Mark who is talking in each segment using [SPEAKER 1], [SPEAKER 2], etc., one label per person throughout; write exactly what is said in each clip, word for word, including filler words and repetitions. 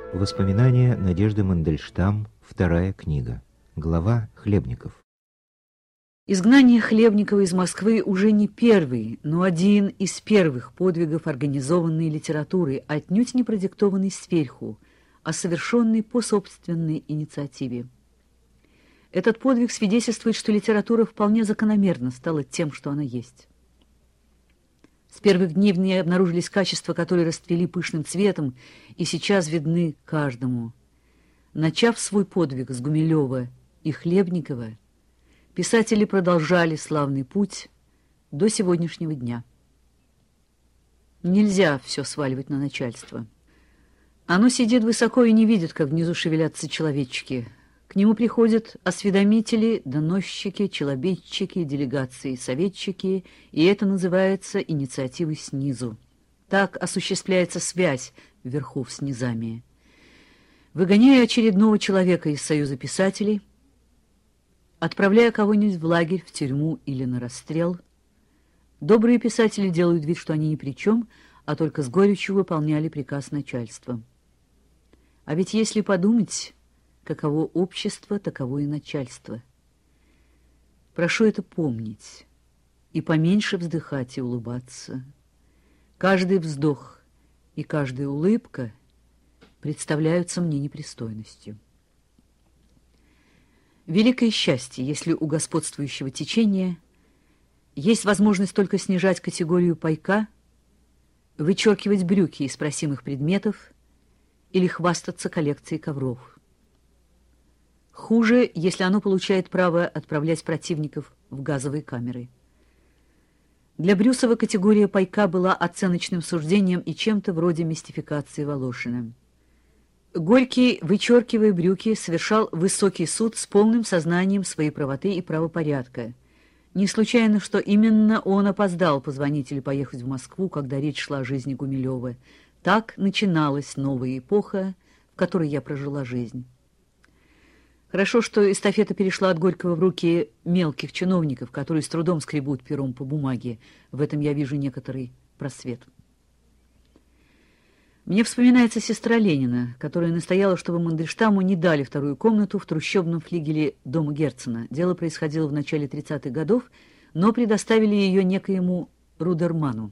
[SPEAKER 1] Воспоминания Надежды Мандельштам, вторая книга. Глава «Хлебников».
[SPEAKER 2] Изгнание Хлебникова из Москвы уже не первый, но один из первых подвигов организованной литературы, отнюдь не продиктованный сверху, а совершенный по собственной инициативе. Этот подвиг свидетельствует, что литература вполне закономерно стала тем, что она есть. С первых дней в ней обнаружились качества, которые расцвели пышным цветом и сейчас видны каждому. Начав свой подвиг с Гумилева и Хлебникова, писатели продолжали славный путь до сегодняшнего дня. Нельзя все сваливать на начальство. Оно сидит высоко и не видит, как внизу шевелятся человечки. К нему приходят осведомители, доносчики, челобитчики, делегации, советчики, и это называется инициативой снизу. Так осуществляется связь верхов с низами. Выгоняя очередного человека из Союза писателей, отправляя кого-нибудь в лагерь, в тюрьму или на расстрел, добрые писатели делают вид, что они ни при чем, а только с горечью выполняли приказ начальства. А ведь если подумать, каково общество, таково и начальство. Прошу это помнить и поменьше вздыхать и улыбаться. Каждый вздох и каждая улыбка представляются мне непристойностью. Великое счастье, если у господствующего течения есть возможность только снижать категорию пайка, вычеркивать брюки из просимых предметов или хвастаться коллекцией ковров. Хуже, если оно получает право отправлять противников в газовые камеры. Для Брюсова категория пайка была оценочным суждением и чем-то вроде мистификации Волошина. Горький, вычеркивая брюки, совершал высокий суд с полным сознанием своей правоты и правопорядка. Не случайно, что именно он опоздал позвонить или поехать в Москву, когда речь шла о жизни Гумилева. Так начиналась новая эпоха, в которой я прожила жизнь. Хорошо, что эстафета перешла от Горького в руки мелких чиновников, которые с трудом скребут пером по бумаге. В этом я вижу некоторый просвет. Мне вспоминается сестра Ленина, которая настояла, чтобы Мандельштаму не дали вторую комнату в трущобном флигеле дома Герцена. Дело происходило в начале тридцатых годов, но предоставили ее некоему Рудерману.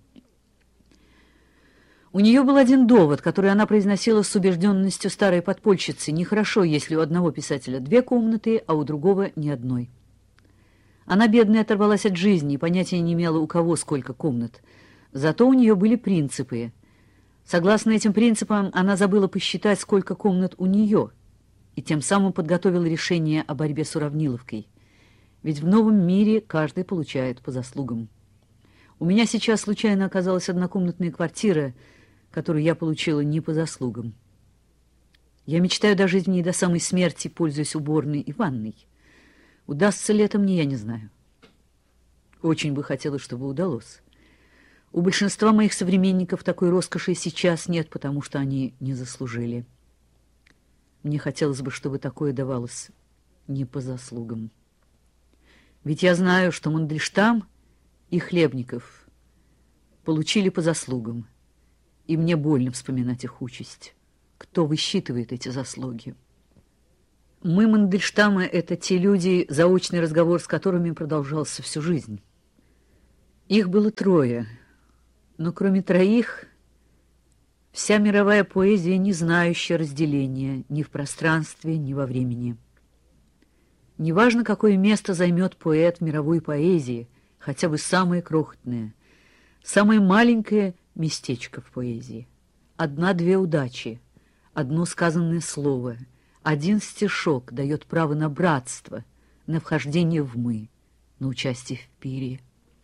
[SPEAKER 2] У нее был один довод, который она произносила с убежденностью старой подпольщицы. Нехорошо, если у одного писателя две комнаты, а у другого ни одной. Она, бедная, оторвалась от жизни и понятия не имела, у кого сколько комнат. Зато у нее были принципы. Согласно этим принципам, она забыла посчитать, сколько комнат у нее, и тем самым подготовила решение о борьбе с Уравниловкой. Ведь в новом мире каждый получает по заслугам. У меня сейчас случайно оказалась однокомнатная квартира, которую я получила не по заслугам. Я мечтаю дожить в ней до самой смерти, пользуясь уборной и ванной. Удастся ли это мне, я не знаю. Очень бы хотелось, чтобы удалось. У большинства моих современников такой роскоши сейчас нет, потому что они не заслужили. Мне хотелось бы, чтобы такое давалось не по заслугам. Ведь я знаю, что Мандельштам и Хлебников получили по заслугам, и мне больно вспоминать их участь. Кто высчитывает эти заслуги? Мы, Мандельштамы, это те люди, заочный разговор с которыми продолжался всю жизнь. Их было трое, но кроме троих вся мировая поэзия, не знающая разделения ни в пространстве, ни во времени. Неважно, какое место займет поэт в мировой поэзии, хотя бы самое крохотное, самое маленькое местечко в поэзии. Одна-две удачи, одно сказанное слово, один стишок дает право на братство, на вхождение в «мы», на участие в пире.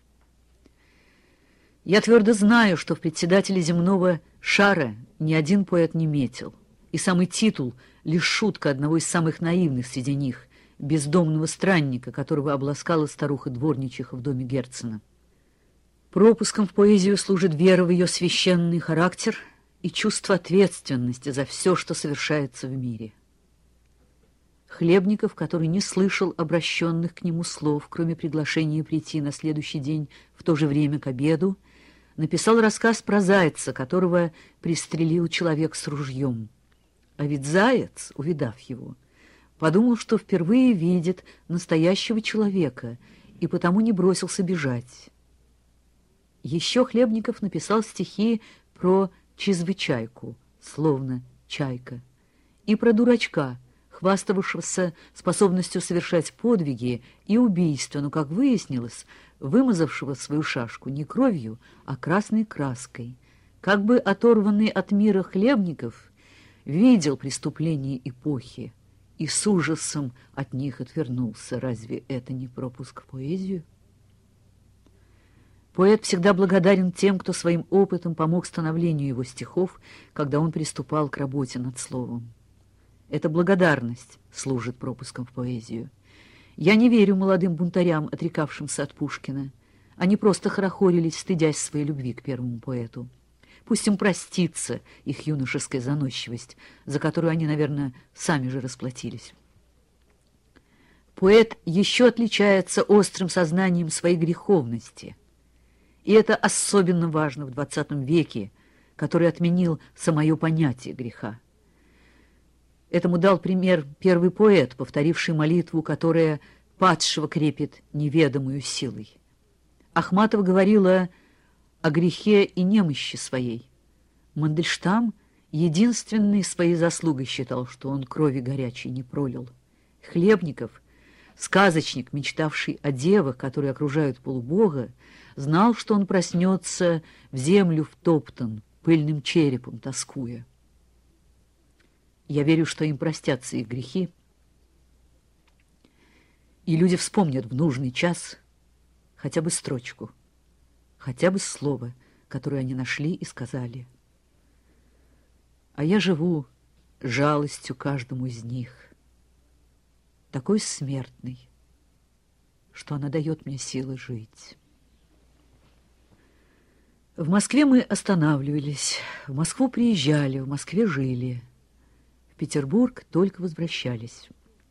[SPEAKER 2] Я твердо знаю, что в председателе земного шара ни один поэт не метил, и самый титул — лишь шутка одного из самых наивных среди них, бездомного странника, которого обласкала старуха дворничиха в доме Герцена. Пропуском в поэзию служит вера в ее священный характер и чувство ответственности за все, что совершается в мире. Хлебников, который не слышал обращенных к нему слов, кроме приглашения прийти на следующий день в то же время к обеду, написал рассказ про зайца, которого пристрелил человек с ружьем. А ведь заяц, увидав его, подумал, что впервые видит настоящего человека, и потому не бросился бежать. Еще Хлебников написал стихи про чрезвычайку, словно чайка, и про дурачка, хваставшегося способностью совершать подвиги и убийства, но, как выяснилось, вымазавшего свою шашку не кровью, а красной краской. Как бы оторванный от мира Хлебников видел преступления эпохи и с ужасом от них отвернулся. Разве это не пропуск в поэзию? Поэт всегда благодарен тем, кто своим опытом помог становлению его стихов, когда он приступал к работе над словом. Эта благодарность служит пропуском в поэзию. Я не верю молодым бунтарям, отрекавшимся от Пушкина. Они просто хорохорились, стыдясь своей любви к первому поэту. Пусть им простится их юношеская заносчивость, за которую они, наверное, сами же расплатились. Поэт еще отличается острым сознанием своей греховности. И это особенно важно в двадцатом веке, который отменил самое понятие греха. Этому дал пример первый поэт, повторивший молитву, которая падшего крепит неведомую силой. Ахматова говорила о грехе и немощи своей. Мандельштам единственной своей заслугой считал, что он крови горячей не пролил. Хлебников, сказочник, мечтавший о девах, которые окружают полубога, знал, что он проснется в землю втоптан, пыльным черепом тоскуя. Я верю, что им простятся их грехи, и люди вспомнят в нужный час хотя бы строчку, хотя бы слово, которое они нашли и сказали. А я живу жалостью каждому из них, такой смертной, что она дает мне силы жить. В Москве мы останавливались, в Москву приезжали, в Москве жили, в Петербург только возвращались.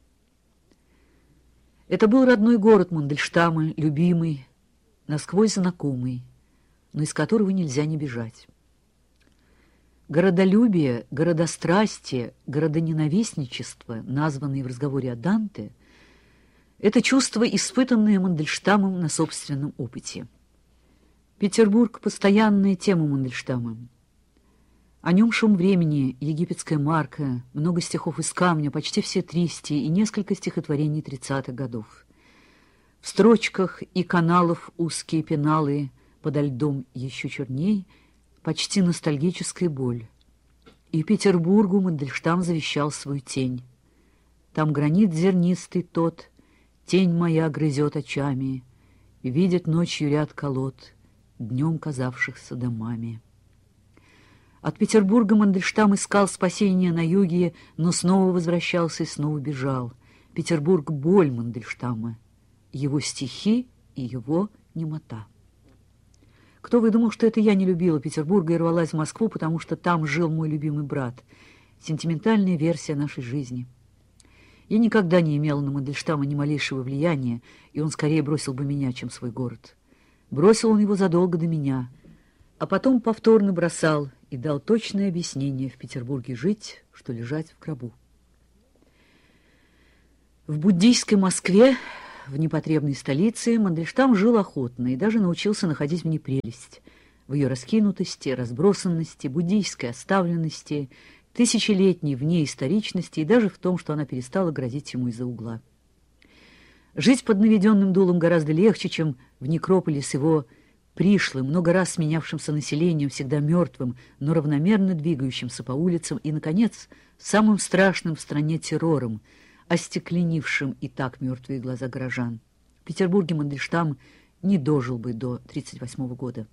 [SPEAKER 2] Это был родной город Мандельштама, любимый, насквозь знакомый, но из которого нельзя не бежать. Городолюбие, городострастие, городоненавистничество, названные в разговоре о Данте, это чувство, испытанное Мандельштамом на собственном опыте. Петербург — постоянная тема Мандельштама. О нем шум времени, египетская марка, много стихов из камня, почти все тристи и несколько стихотворений тридцатых годов. В строчках и каналов узкие пеналы, подо льдом еще черней, почти ностальгическая боль. И Петербургу Мандельштам завещал свою тень. Там гранит зернистый тот, тень моя грызет очами, и видит ночью ряд колод, днем казавшихся домами. От Петербурга Мандельштам искал спасения на юге, но снова возвращался и снова бежал. Петербург — боль Мандельштама, его стихи и его немота. Кто выдумал, что это я не любила Петербурга и рвалась в Москву, потому что там жил мой любимый брат? Сентиментальная версия нашей жизни. Я никогда не имела на Мандельштама ни малейшего влияния, и он скорее бросил бы меня, чем свой город. Бросил он его задолго до меня, а потом повторно бросал и дал точное объяснение: в Петербурге жить, что лежать в гробу. В буддийской Москве, в непотребной столице, Мандельштам жил охотно и даже научился находить в ней прелесть, в ее раскинутости, разбросанности, буддийской оставленности, тысячелетней в ней историчности и даже в том, что она перестала грозить ему из-за угла. Жить под наведенным дулом гораздо легче, чем в некрополе с его пришлым, много раз сменявшимся населением, всегда мертвым, но равномерно двигающимся по улицам и, наконец, самым страшным в стране террором, остекленившим и так мертвые глаза горожан. В Петербурге Мандельштам не дожил бы до тридцать восьмого года.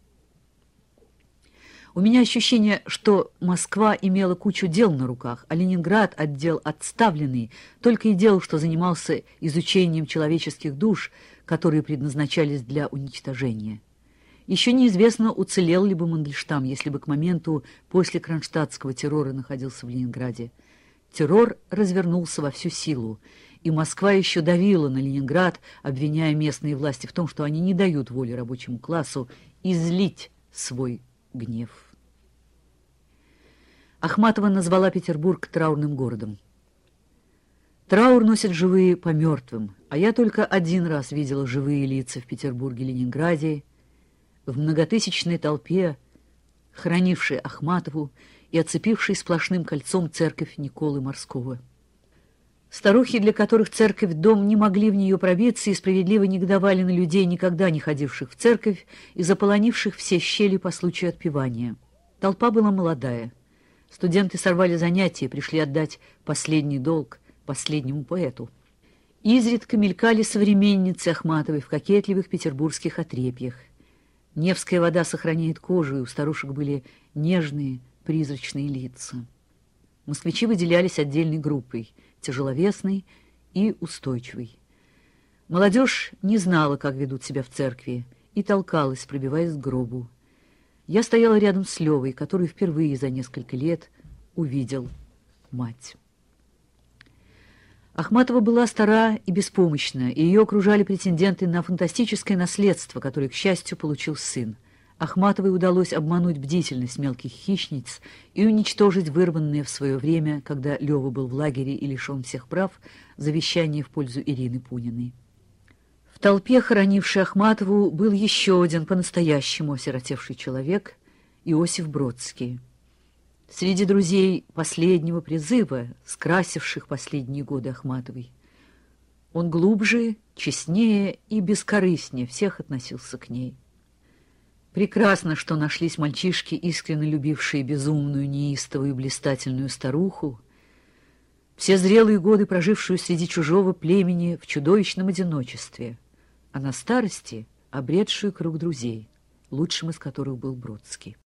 [SPEAKER 2] У меня ощущение, что Москва имела кучу дел на руках, а Ленинград, отдел отставленный, только и делал, что занимался изучением человеческих душ, которые предназначались для уничтожения. Еще неизвестно, уцелел ли бы Мандельштам, если бы к моменту после кронштадтского террора находился в Ленинграде. Террор развернулся во всю силу, и Москва еще давила на Ленинград, обвиняя местные власти в том, что они не дают воли рабочему классу излить свой гнев. Ахматова назвала Петербург траурным городом. Траур носят живые по мертвым, а я только один раз видела живые лица в Петербурге, Ленинграде, в многотысячной толпе, хранившей Ахматову и оцепившей сплошным кольцом церковь Николы Морского. Старухи, для которых церковь — дом, не могли в нее пробиться и справедливо негодовали на людей, никогда не ходивших в церковь и заполонивших все щели по случаю отпевания. Толпа была молодая. Студенты сорвали занятия и пришли отдать последний долг последнему поэту. Изредка мелькали современницы Ахматовой в кокетливых петербургских отрепьях. Невская вода сохраняет кожу, и у старушек были нежные, призрачные лица. Москвичи выделялись отдельной группой, тяжеловесной и устойчивой. Молодежь не знала, как ведут себя в церкви, и толкалась, пробиваясь к гробу. Я стояла рядом с Левой, который впервые за несколько лет увидел мать. Ахматова была стара и беспомощна, и ее окружали претенденты на фантастическое наследство, которое, к счастью, получил сын. Ахматовой удалось обмануть бдительность мелких хищниц и уничтожить вырванное в свое время, когда Лева был в лагере и лишен всех прав, завещание в пользу Ирины Пуниной. В толпе, хоронившей Ахматову, был еще один по-настоящему осиротевший человек — Иосиф Бродский. Среди друзей последнего призыва, скрасивших последние годы Ахматовой, он глубже, честнее и бескорыстнее всех относился к ней. Прекрасно, что нашлись мальчишки, искренне любившие безумную, неистовую, блистательную старуху, все зрелые годы прожившую среди чужого племени в чудовищном одиночестве, а на старости обретшую круг друзей, лучшим из которых был Бродский.